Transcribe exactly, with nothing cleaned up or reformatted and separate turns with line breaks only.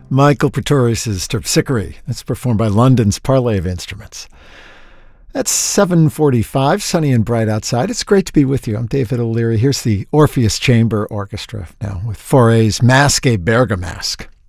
Michael Pretorius' Terpsichore. It's performed by London's Parley of Instruments. That's seven forty-five, sunny and bright outside. It's great to be with you. I'm David O'Leary. Here's the Orpheus Chamber Orchestra now with Fauré's Masque et Bergamasque.